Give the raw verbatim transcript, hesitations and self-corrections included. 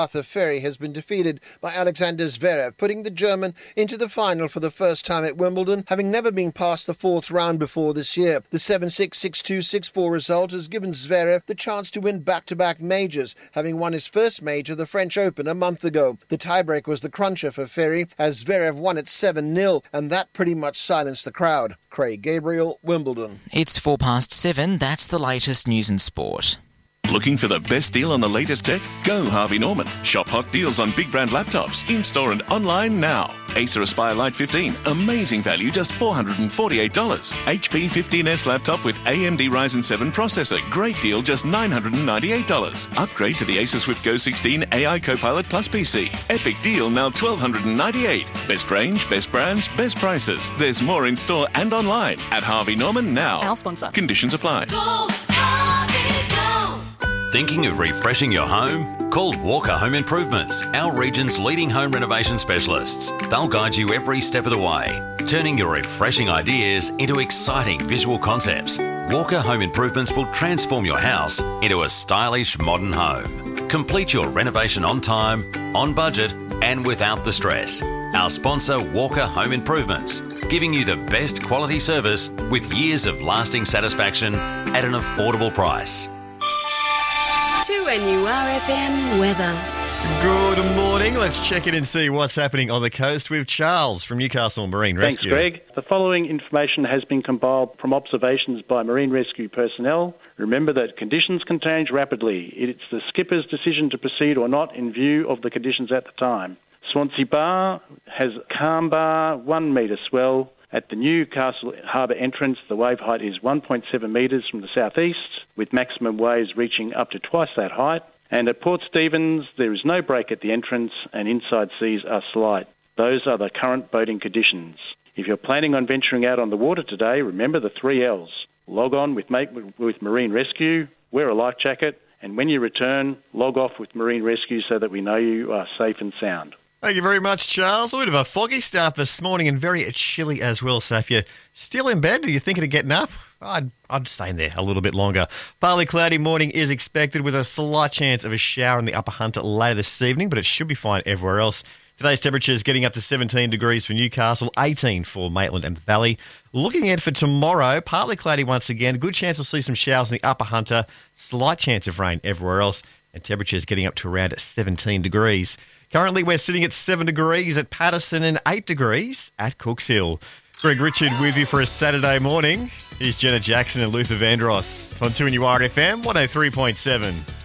Arthur Ferry has been defeated by Alexander Zverev, putting the German into the final for the first time at Wimbledon, having never been past the fourth round before this year. The seven six, six two, six four result has given Zverev the chance to win back-to-back majors, having won his first major, the French Open, a month ago. The tiebreak was the cruncher for Ferry, as Zverev won at seven nil, and that pretty much silenced the crowd. Craig Gabriel, Wimbledon. It's four past seven. That's the latest news and sport. Looking for the best deal on the latest tech? Go Harvey Norman. Shop hot deals on big brand laptops, in-store and online now. Acer Aspire Lite fifteen, amazing value, just four hundred forty-eight dollars. H P fifteen S laptop with A M D Ryzen seven processor, great deal, just nine hundred ninety-eight dollars. Upgrade to the Acer Swift Go sixteen A I Copilot Plus P C. Epic deal, now one thousand two hundred ninety-eight dollars. Best range, best brands, best prices. There's more in store and online at Harvey Norman now. Our sponsor. Conditions apply. Go, Harvey, go. Thinking of refreshing your home? Call Walker Home Improvements, our region's leading home renovation specialists. They'll guide you every step of the way, turning your refreshing ideas into exciting visual concepts. Walker Home Improvements will transform your house into a stylish modern home. Complete your renovation on time, on budget, and without the stress. Our sponsor, Walker Home Improvements, giving you the best quality service with years of lasting satisfaction at an affordable price. two N U R F M weather. Good morning. Let's check in and see what's happening on the coast with Charles from Newcastle Marine Rescue. Thanks, Greg. The following information has been compiled from observations by Marine Rescue personnel. Remember that conditions can change rapidly. It's the skipper's decision to proceed or not in view of the conditions at the time. Swansea Bar has calm bar, one metre swell. At the Newcastle Harbour entrance, the wave height is one point seven metres from the southeast, with maximum waves reaching up to twice that height. And at Port Stephens, there is no break at the entrance and inside seas are slight. Those are the current boating conditions. If you're planning on venturing out on the water today, remember the three L's. Log on with Make with Marine Rescue, wear a life jacket, and when you return, log off with Marine Rescue so that we know you are safe and sound. Thank you very much, Charles. A bit of a foggy start this morning and very chilly as well. So if you're still in bed, are you thinking of getting up? I'd, I'd stay in there a little bit longer. Partly cloudy morning is expected with a slight chance of a shower in the Upper Hunter later this evening, but it should be fine everywhere else. Today's temperature is getting up to seventeen degrees for Newcastle, eighteen for Maitland and the Valley. Looking ahead for tomorrow, partly cloudy once again. Good chance we'll see some showers in the Upper Hunter. Slight chance of rain everywhere else. And temperatures getting up to around seventeen degrees. Currently, we're sitting at seven degrees at Patterson and eight degrees at Cooks Hill. Greg Richard with you for a Saturday morning. Here's Jenna Jackson and Luther Vandross on two N U R F M one oh three point seven.